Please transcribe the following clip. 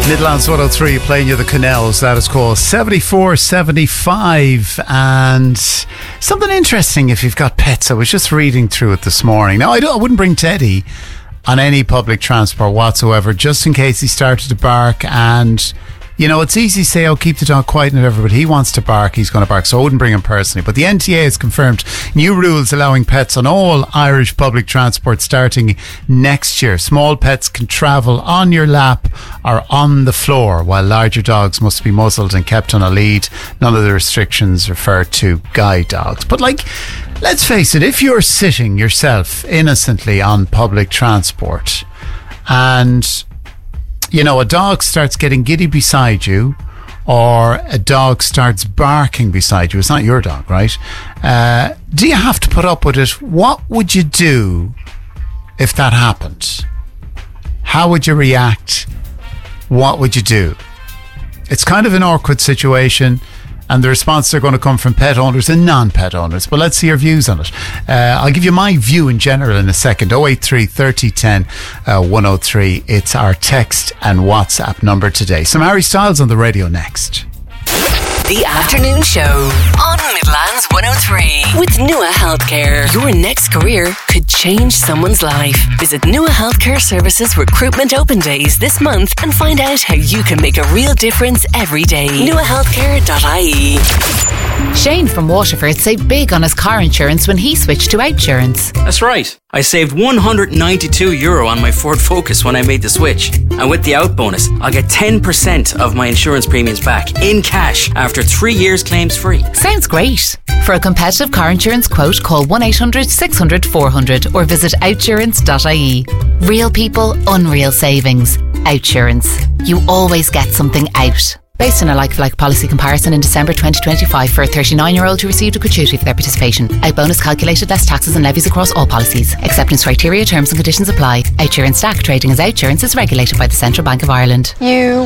Midlands 103 playing you the Canals. That is called 7475. And something interesting if you've got pets. I was just reading through it this morning. Now, I wouldn't bring Teddy on any public transport whatsoever, just in case he started to bark. And you know, it's easy to say, oh, keep the dog quiet and whatever, but he wants to bark, he's going to bark, so I wouldn't bring him personally. But the NTA has confirmed new rules allowing pets on all Irish public transport starting next year. Small pets can travel on your lap or on the floor, while larger dogs must be muzzled and kept on a lead. None of the restrictions refer to guide dogs. But like, let's face it, if you're sitting yourself innocently on public transport and you know, a dog starts getting giddy beside you, or a dog starts barking beside you. It's not your dog, right? Do you have to put up with it? What would you do if that happened? How would you react? What would you do? It's kind of an awkward situation, and the responses are going to come from pet owners and non-pet owners. But let's see your views on it. I'll give you my view in general in a second. 083 30 10 103. It's our text and WhatsApp number today. Some Harry Styles on the radio next. The Afternoon Show on Midlands 103 with Nua Healthcare. Your next career could change someone's life. Visit Nua Healthcare Services Recruitment Open Days this month and find out how you can make a real difference every day. nuahealthcare.ie. Shane from Waterford saved big on his car insurance when he switched to Outsurance. That's right. I saved €192 on my Ford Focus when I made the switch. And with the out bonus, I'll get 10% of my insurance premiums back in cash after 3 years claims free. Sounds great. For a competitive car insurance quote, call 1-800-600-400 or visit outsurance.ie. Real people, unreal savings. Outsurance. You always get something out. Based on a like-for-like policy comparison in December 2025 for a 39-year-old who received a gratuity for their participation. Out bonus calculated less taxes and levies across all policies. Acceptance criteria, terms and conditions apply. Outsurance Stack trading as Outsurance is regulated by the Central Bank of Ireland. You